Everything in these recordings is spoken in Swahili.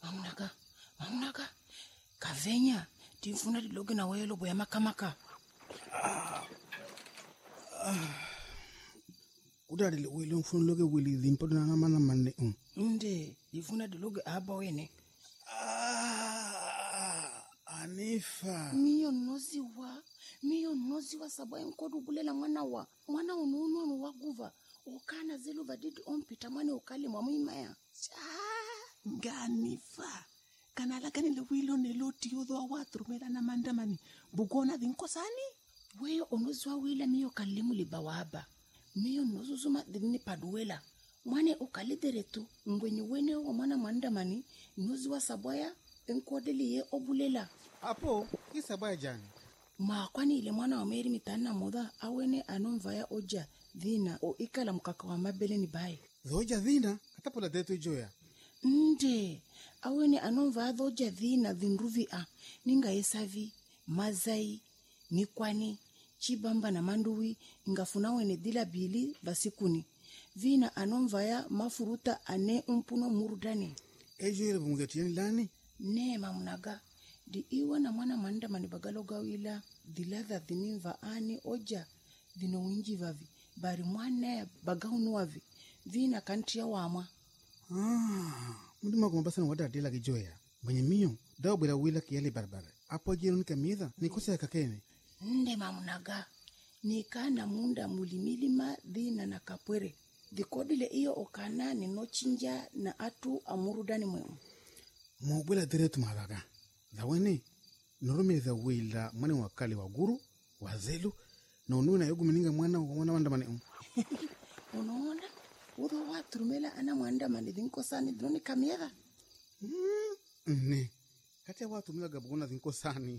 Mamunaka. Kavenya, tifuna diloge na welo boya makamaka. Udadile welo mfuna loge wili dhimpo na mana mane. Nde, tifuna diloge aba wene. Anifa. Miyo nozi wa sabaye nkodu gulela mwana unu waguva. Okana zelu vadidi ompita mwane okali mwamuimaya. Ganifa. Kanala kanile wilo neloti yodho awatrumela na mandamani. Bugona dhinkosani? Weyo onozi wa wila miyo kalimu libawaba. Miyo nozuzuma dhini paduwela. Mwane okalideretu. Mwenye wene wa mwana mandamani. Nozi wa sabaya enkodeli ye obulela. Apo, hii sabaya jani? Kwani ile mwana wa meri mitana muda awene anomvaya oja dhina o ikala mkaka wa mabele ni bae. Dhoja dhina? Katapula detu joya. Nde, awene anomvaya dhoja dhina dhinruvi ninga esavi, mazai, nikwani, chibamba na manduwi, ingafuna wene dila bili basikuni. Vina anomvaya mafuruta ane umpuno murudani. Ejo ile bumugetieni lani? Ne mamunaga. Di iwa na mwana manda manibagalo gawila diladha dhinimva ani oja dhino winji vavi bari mwana ya bagaunu wavi vina kantri ya wama. Mundima kumabasa na wada adila kijoya mwenye miyo dawa bila wila kiyali barbara apo jiro nika mitha ni kosa ya kakene. Nde mamunaga nika na munda mulimilima dhina na kapwere dhikodile iyo okana ni nochinja na atu amurudani mwemu mwubwela diretu mahabaga zawene noromeza wila mwana wakali wa guru wazelu na ununa yogu mininga mwana wandamani. Unaona udho waturumela ana mwandamani dhinkosani dhoni kamiega. Ne kati ya waturumela gabugona dhinkosani.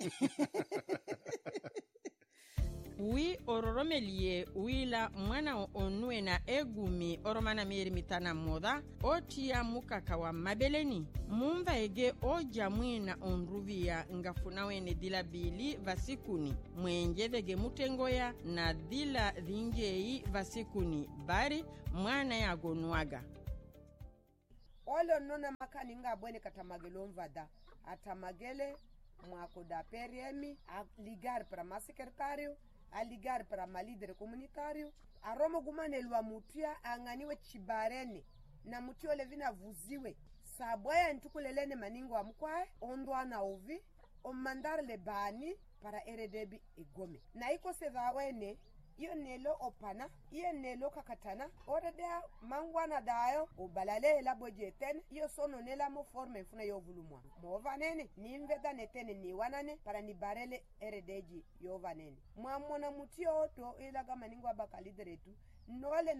Wi ororomelie wila mwana onue na egumi oromana meri mitana moda otia mukaka wa mabeleni mumva ege oja mwina onruvia ngafuna wene dila bili vasikuni mwenjevege mutengoya na dila dhinjei vasikuni bari mwana ya gonuaga. Olo nona makani nga bwene katamagelo mvada atamagele mwakoda periemi ligar para masekretário a ligar para ma líder comunitário a Roma gumanelwa mutia anganiwe chibarene na mutio levina vuziwe sabwaya ntukulelene maningo wa mkwae ondwana ovi o mandar le bani para RDB igome na iko seva wene iyo nelo opana iyo nelo kakatana oredea mangwana dayo obalale la bojeten iyo sono nela mo forme funa yo volumwa mo vanene ni mveda netene ni wanane para ni barele RDG yo vanene mwamona mutio to ila kama ningwa bakalideretu nole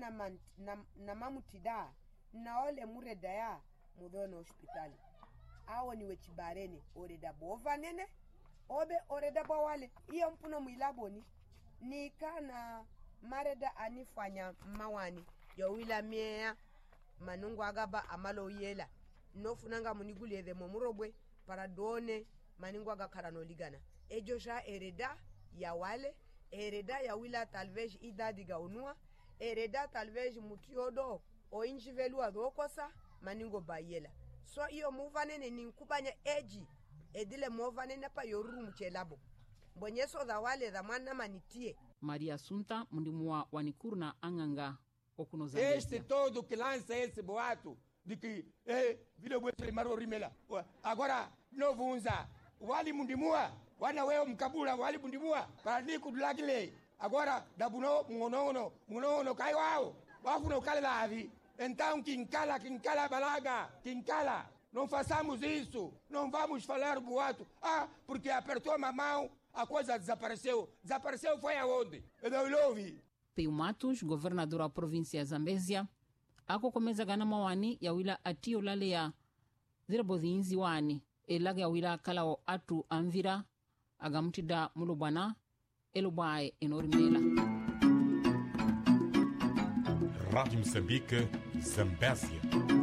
na mamutida na ole muredaya mudono hospitali awo ni wechibarene oreda bovanene obe oreda bawale iyo mpuno mwilaboni ni kana mareda anifanya mawani yo wila miea manungu agaba amalo yela nofunanga muniguleze momurobwe para done maningu agakara no ligana ejoja ereda ya wale ereda ya wila talvez idadi gaunua ereda talvez mutiodo o injivelu adokosa maningo bayela so iyo muvanene ninkubanya eji edile muvanene pa yoruru mchelabo mbonyeso da wale da mwana manitie. Maria Assunta mundimuwa wanikurna anganga okuno Zambia. Este todo que lança esse boato de que vile bwete maro rimela agora novo unza wali mundimuwa wana weo mkabula wali mundimuwa para kudulagile agora dabuno munono kai wao wafuno kale lavi então quincala balaga quincala. Não façamos isso, não vamos falar boato. Porque apertou a mão, a coisa desapareceu. Desapareceu foi aonde? Eu não ouvi. Pio Matos, governador da província ya Zambezia, akokomeza gana mawani ya wila atio lale ya zirabodhinzi wani elaga ya wila kalao atu anvira agamtida mulubana elubae enorimela. Rádio Moçambique, Zambésia.